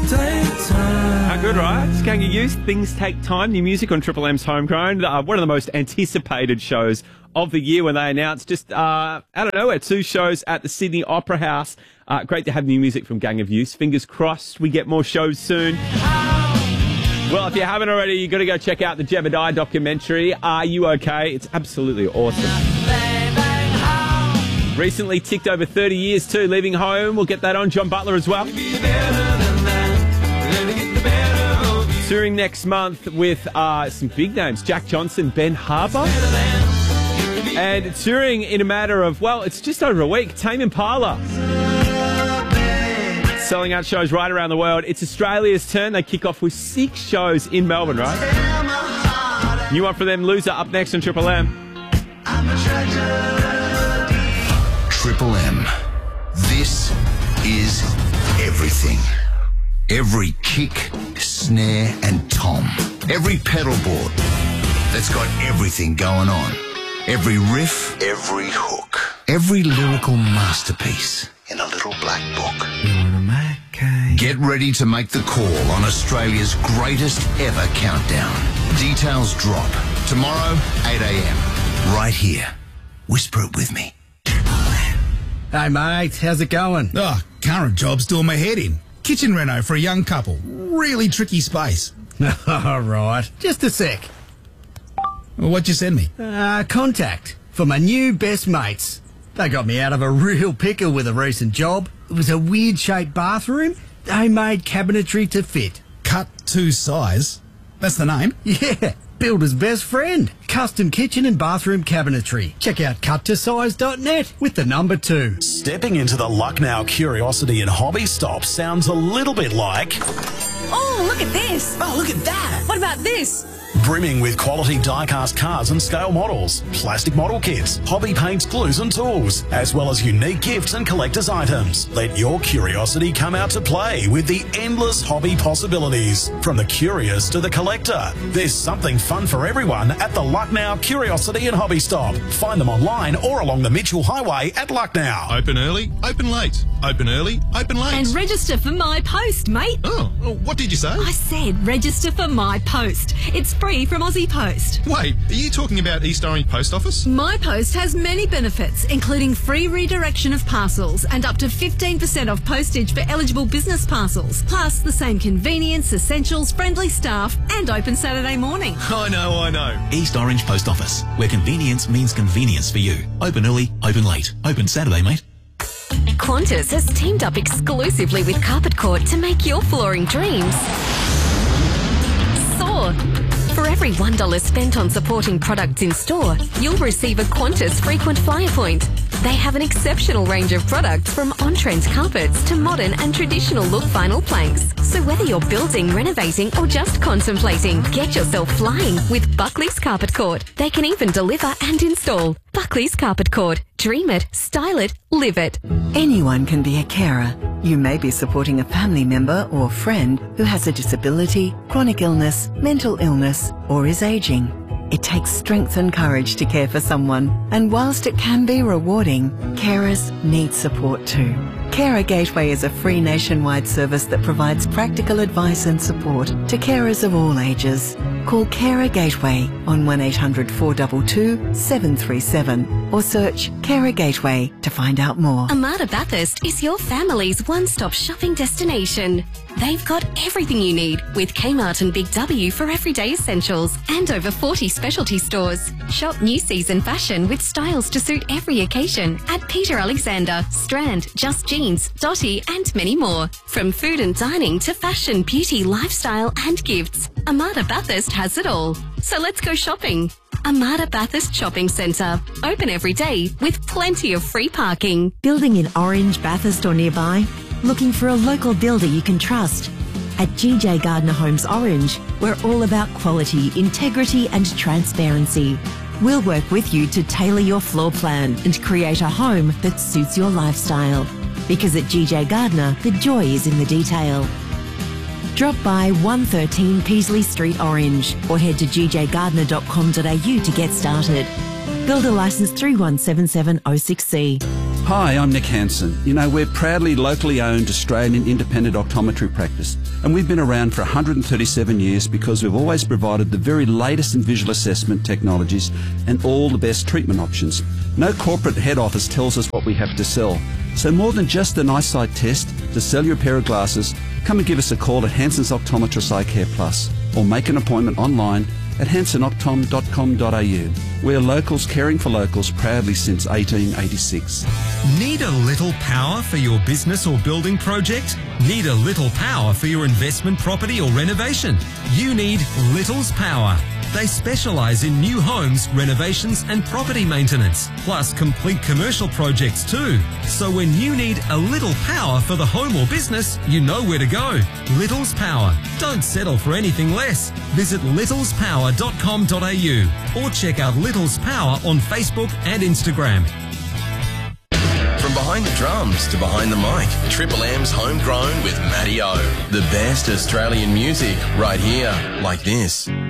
take time. How good, right? It's Gang of Youth. Things Take Time. New music on Triple M's Homegrown. One of the most anticipated shows of the year when they announced just, out of nowhere, 2 shows at the Sydney Opera House. Great to have new music from Gang of Youth. Fingers crossed we get more shows soon. Well, if you haven't already, you've got to go check out the Jebediah documentary, Are You OK? It's absolutely awesome. Recently ticked over 30 years too, leaving home. We'll get that on. John Butler as well. Touring next month with some big names. Jack Johnson, Ben Harper. And touring in a matter of, well, it's just over a week. Tame Impala. Selling out shows right around the world. It's Australia's turn. They kick off with 6 shows in Melbourne, right? New one for them, Loser, up next on Triple M. Triple M. This is everything. Every kick, snare and tom. Every pedal board that's got everything going on. Every riff, every hook. Every lyrical masterpiece in a little black book. Get ready to make the call on Australia's greatest ever countdown. Details drop tomorrow, 8 a.m. Right here. Whisper it with me. Hey mate, how's it going? Oh, current job's doing my head in. Kitchen reno for a young couple. Really tricky space. All right, just a sec. Well, what'd you send me? Contact for my new best mates. They got me out of a real pickle with a recent job. It was a weird-shaped bathroom. They made cabinetry to fit. Cut to size? That's the name? Yeah, builder's best friend. Custom kitchen and bathroom cabinetry. Check out cuttosize.net with the number 2. Stepping into the Lucknow Curiosity and Hobby Stop sounds a little bit like... Oh, look at this. Oh, look at that. What about this? Brimming with quality die-cast cars and scale models, plastic model kits, hobby paints, glues and tools, as well as unique gifts and collector's items. Let your curiosity come out to play with the endless hobby possibilities. From the curious to the collector, there's something fun for everyone at the Lucknow Curiosity and Hobby Stop. Find them online or along the Mitchell Highway at Lucknow. Open early, open late. Open early, open late. And register for My Post, mate. Oh, what did you say? I said register for My Post. It's free from Aussie Post. Wait, are you talking about East Orange Post Office? My Post has many benefits, including free redirection of parcels and up to 15% off postage for eligible business parcels, plus the same convenience, essentials, friendly staff, and open Saturday morning. I know. East Orange Post Office, where convenience means convenience for you. Open early, open late. Open Saturday, mate. Qantas has teamed up exclusively with Carpet Court to make your flooring dreams soar. For every $1 spent on supporting products in store, you'll receive a Qantas frequent flyer point. They have an exceptional range of products from on-trend carpets to modern and traditional look vinyl planks. So whether you're building, renovating or just contemplating, get yourself flying with Buckley's Carpet Court. They can even deliver and install. Buckley's Carpet Court. Dream it, style it, live it. Anyone can be a carer. You may be supporting a family member or friend who has a disability, chronic illness, mental illness, or is aging. It takes strength and courage to care for someone, and whilst it can be rewarding, carers need support too. Carer Gateway is a free nationwide service that provides practical advice and support to carers of all ages. Call Carer Gateway on 1800 422 737 or search Carer Gateway to find out more. Armada Bathurst is your family's one-stop shopping destination. They've got everything you need with Kmart and Big W for everyday essentials and over 40 specialty stores. Shop new season fashion with styles to suit every occasion at Peter Alexander, Strand, Just Jeans, Dotty and many more. From food and dining to fashion, beauty, lifestyle and gifts, Armada Bathurst has it all. So let's go shopping. Armada Bathurst Shopping Centre. Open every day with plenty of free parking. Building in Orange, Bathurst or nearby? Looking for a local builder you can trust? At GJ Gardner Homes Orange, we're all about quality, integrity and transparency. We'll work with you to tailor your floor plan and create a home that suits your lifestyle. Because at GJ Gardner, the joy is in the detail. Drop by 113 Peasley Street Orange or head to gjgardner.com.au to get started. Builder licence 3177066C. Hi, I'm Nick Hansen. You know, we're proudly locally owned Australian independent optometry practice, and we've been around for 137 years because we've always provided the very latest in visual assessment technologies and all the best treatment options. No corporate head office tells us what we have to sell. So more than just an eyesight test, to sell your pair of glasses, come and give us a call at Hansen's Optometrist Eye Care Plus, or make an appointment online at hansenoptom.com.au. We're locals caring for locals proudly since 1886. Need a little power for your business or building project? Need a little power for your investment property or renovation? You need Little's Power. They specialise in new homes, renovations and property maintenance, plus complete commercial projects too. So when you need a little power for the home or business, you know where to go. Little's Power. Don't settle for anything less. Visit littlespower.com.au or check out Little's Power on Facebook and Instagram. From behind the drums to behind the mic, Triple M's Homegrown with Matty O. The best Australian music right here, like this.